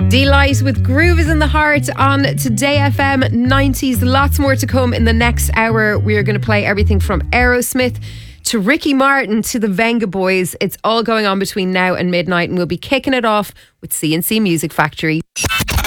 Delight with Groove is in the Heart on Today FM 90s. Lots more to come in the next hour. We are going to play everything from Aerosmith to Ricky Martin to the Venga Boys. It's all going on between now and midnight, and we'll be kicking it off with C+C Music Factory.